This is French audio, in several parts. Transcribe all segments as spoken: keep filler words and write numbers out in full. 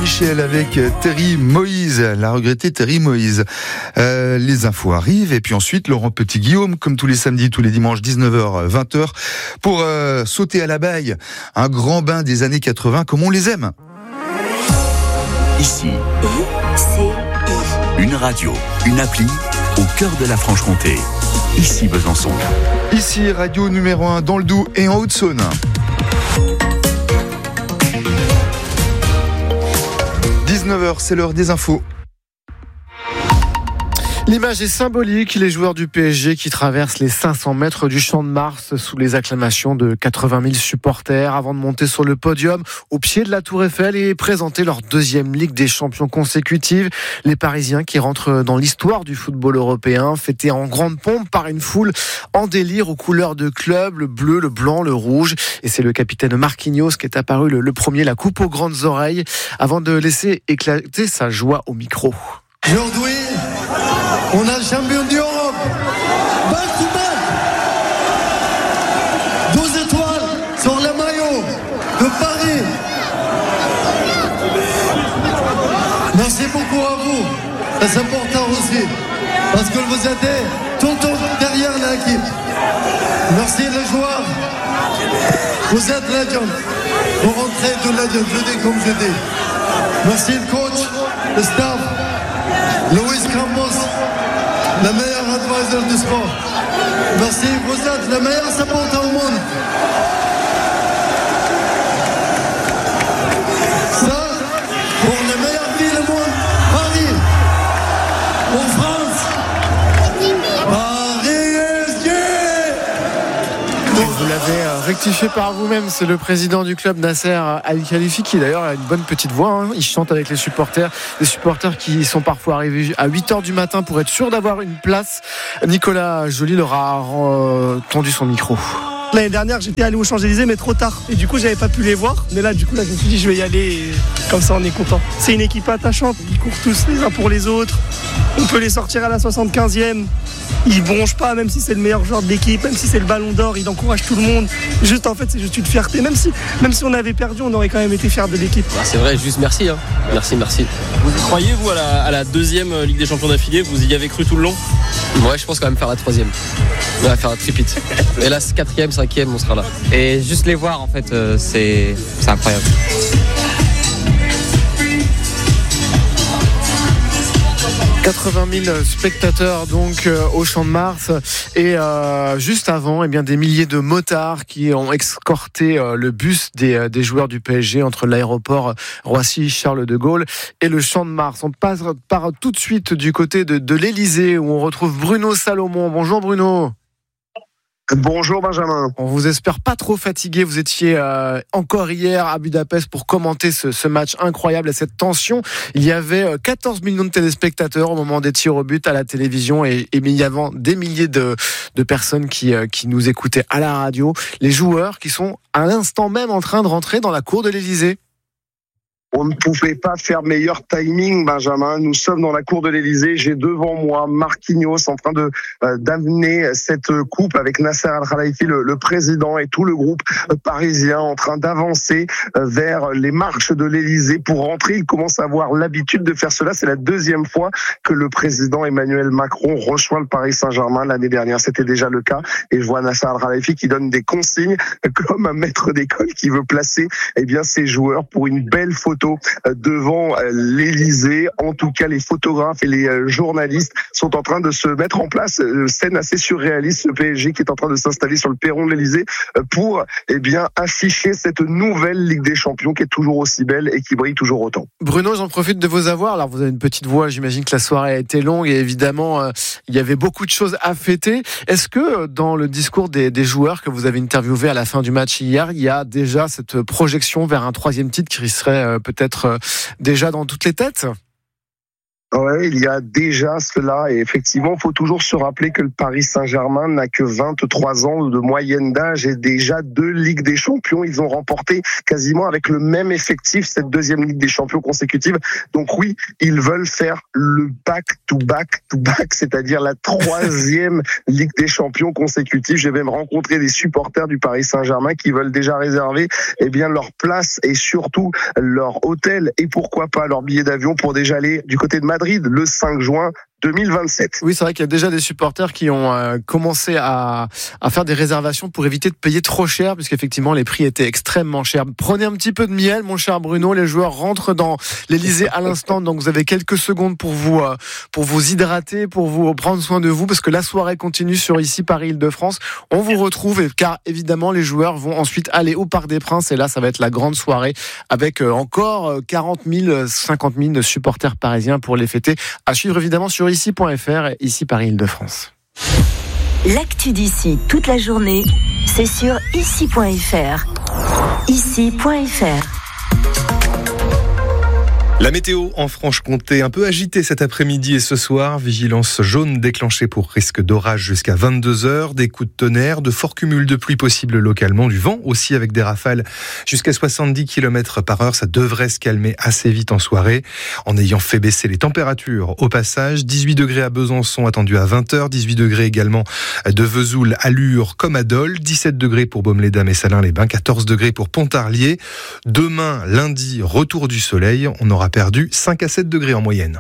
Michel avec Thierry Moïse, la regrettée Thierry Moïse. Euh, les infos arrivent et puis ensuite Laurent Petit-Guillaume, comme tous les samedis, tous les dimanches, dix-neuf heures, vingt heures, pour euh, sauter à la baille. Un grand bain des années quatre-vingts, comme on les aime. Ici, une radio, une appli au cœur de la Franche-Comté. Ici Besançon. Ici, radio numéro un dans le Doubs et en Haute-Saône. dix-neuf heures, c'est l'heure des infos. L'image est symbolique, les joueurs du P S G qui traversent les cinq cents mètres du Champ de Mars sous les acclamations de quatre-vingt mille supporters avant de monter sur le podium au pied de la Tour Eiffel et présenter leur deuxième Ligue des Champions consécutive. Les Parisiens qui rentrent dans l'histoire du football européen, fêtés en grande pompe par une foule en délire aux couleurs de club, le bleu, le blanc, le rouge. Et c'est le capitaine Marquinhos qui est apparu le, le premier, la coupe aux grandes oreilles, avant de laisser éclater sa joie au micro. Aujourd'hui, on a le champion d'Europe, back to back, douze étoiles sur le maillot de Paris. Merci beaucoup à vous, et c'est important aussi, parce que vous êtes tout le temps derrière l'équipe. Merci les joueurs, vous êtes legend, vous rentrez de legend, je dis comme je dis. Merci le coach, le staff, Luis Campos, le meilleur advisor du sport. Merci, vous êtes le meilleur supporter au monde. Ça, pour les meilleures villes au monde, Paris, en France, Paris S G. Vous l'avez rectifié par vous-même, c'est le président du club, Nasser Al-Khalifi, qui d'ailleurs a une bonne petite voix, hein. Il chante avec les supporters, les supporters qui sont parfois arrivés à huit heures du matin pour être sûrs d'avoir une place. Nicolas Joly leur a euh, tendu son micro. L'année dernière, j'étais allé aux Champs-Élysées, mais trop tard. Et du coup, j'avais pas pu les voir. Mais là, du coup, là, je me suis dit, je vais y aller. Et comme ça, on est content. C'est une équipe attachante. Ils courent tous les uns pour les autres. On peut les sortir à la soixante-quinzième. Ils bronchent pas, même si c'est le meilleur joueur de l'équipe, même si c'est le ballon d'or. Il encourage tout le monde. Juste, en fait, c'est juste une fierté. Même si, même si on avait perdu, on aurait quand même été fiers de l'équipe. Ah, c'est vrai, juste merci. Hein. Merci, merci. Vous y croyez, vous, à la, à la deuxième Ligue des Champions d'affilée? Vous y avez cru tout le long? Ouais, je pense quand même faire la troisième. On va faire un tripit. Et là, quatrième, cinquième, on sera là. Et juste les voir, en fait, euh, c'est, c'est incroyable. quatre-vingt mille spectateurs donc euh, au Champ de Mars et euh, juste avant, eh bien, des milliers de motards qui ont escorté euh, le bus des, euh, des joueurs du P S G entre l'aéroport Roissy-Charles de Gaulle et le Champ de Mars. On passe par tout de suite du côté de, de l'Elysée où on retrouve Bruno Salomon. Bonjour Bruno. Bonjour Benjamin. On vous espère pas trop fatigué. Vous étiez euh, encore hier à Budapest pour commenter ce, ce match incroyable et cette tension. Il y avait quatorze millions de téléspectateurs au moment des tirs au but à la télévision et, et il y avait des milliers de, de personnes qui, euh, qui nous écoutaient à la radio. Les joueurs qui sont à l'instant même en train de rentrer dans la cour de l'Elysée. On ne pouvait pas faire meilleur timing, Benjamin. Nous sommes dans la cour de l'Elysée. J'ai devant moi Marquinhos en train de euh, d'amener cette coupe avec Nasser Al-Khalifi, le, le président, et tout le groupe euh, parisien en train d'avancer euh, vers les marches de l'Elysée pour rentrer. Il commence à avoir l'habitude de faire cela. C'est la deuxième fois que le président Emmanuel Macron rejoint le Paris Saint-Germain. L'année dernière, c'était déjà le cas. Et je vois Nasser Al-Khalifi qui donne des consignes comme un maître d'école qui veut placer eh bien ses joueurs pour une belle photo devant l'Elysée. En tout cas, les photographes et les journalistes sont en train de se mettre en place. Scène assez surréaliste, ce P S G qui est en train de s'installer sur le perron de l'Elysée pour eh bien afficher cette nouvelle Ligue des Champions qui est toujours aussi belle et qui brille toujours autant. Bruno, j'en profite de vos avoirs. Alors, vous avez une petite voix. J'imagine que la soirée a été longue et évidemment, euh, il y avait beaucoup de choses à fêter. Est-ce que dans le discours des, des joueurs que vous avez interviewés à la fin du match hier, il y a déjà cette projection vers un troisième titre qui serait euh, peut-être euh, déjà dans toutes les têtes? Ouais, il y a déjà cela et effectivement, il faut toujours se rappeler que le Paris Saint-Germain n'a que vingt-trois ans de moyenne d'âge et déjà deux Ligues des Champions. Ils ont remporté quasiment avec le même effectif cette deuxième Ligue des Champions consécutive. Donc oui, ils veulent faire le back-to-back-to-back, c'est-à-dire la troisième Ligue des Champions consécutive. J'ai même rencontré des supporters du Paris Saint-Germain qui veulent déjà réserver eh bien leur place et surtout leur hôtel et pourquoi pas leur billet d'avion pour déjà aller du côté de Madrid le cinq juin deux mille vingt-sept. Oui, c'est vrai qu'il y a déjà des supporters qui ont euh, commencé à, à faire des réservations pour éviter de payer trop cher, puisqu'effectivement les prix étaient extrêmement chers. Prenez un petit peu de miel, mon cher Bruno. Les joueurs rentrent dans l'Elysée à l'instant, donc vous avez quelques secondes pour vous euh, pour vous hydrater, pour vous prendre soin de vous, parce que la soirée continue sur ici Paris-Île-de-France. On vous retrouve, et, car évidemment les joueurs vont ensuite aller au Parc des Princes, et là ça va être la grande soirée avec euh, encore quarante mille, cinquante mille supporters parisiens pour les fêter. À suivre évidemment sur ici point f r, ici Paris-Île-de-France. L'actu d'ici toute la journée, c'est sur ici point f r. ici point f r. La météo en Franche-Comté, un peu agitée cet après-midi et ce soir. Vigilance jaune déclenchée pour risque d'orage jusqu'à vingt-deux heures. Des coups de tonnerre, de forts cumuls de pluie possibles localement. Du vent aussi avec des rafales jusqu'à soixante-dix kilomètres par heure. Ça devrait se calmer assez vite en soirée en ayant fait baisser les températures. Au passage, dix-huit degrés à Besançon attendu à vingt heures. dix-huit degrés également de Vesoul à Lure comme à Dole. dix-sept degrés pour Baume-les-Dames et Salins-les-Bains. quatorze degrés pour Pontarlier. Demain, lundi, retour du soleil. On aura perdu cinq à sept degrés en moyenne.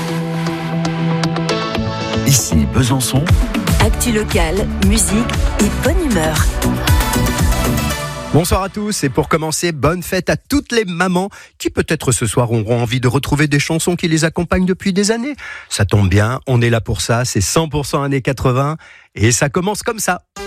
Ici Besançon. Actu locale, musique et bonne humeur. Bonsoir à tous et pour commencer, bonne fête à toutes les mamans qui peut-être ce soir auront envie de retrouver des chansons qui les accompagnent depuis des années. Ça tombe bien, on est là pour ça, c'est cent pour cent années quatre-vingts et ça commence comme ça.